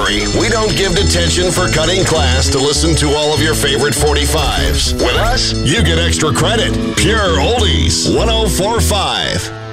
worry, we don't give detention for cutting class to listen to all of your favorite 45s. With us, you get extra credit. Pure Oldies 104.5.